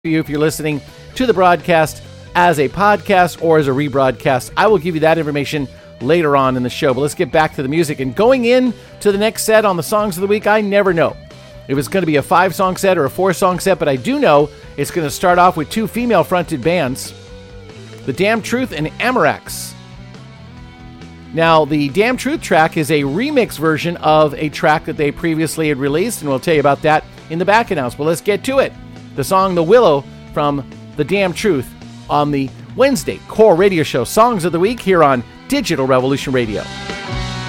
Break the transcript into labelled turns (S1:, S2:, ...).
S1: you if you're listening to the broadcast as a podcast or as a rebroadcast. I will give you that information later on in the show. But let's get back to the music. And going in to the next set on the Songs of the Week, I never know if it's going to be a 5-song set or a 4-song set, but I do know it's going to start off with 2 female-fronted bands, The Damn Truth and Amorax. Now, the Damn Truth track is a remix version of a track that they previously had released, and we'll tell you about that in the back announce. But let's get to it. The song The Willow from The Damn Truth on the Wednesday Core Radio Show Songs of the Week here on Digital Revolution Radio.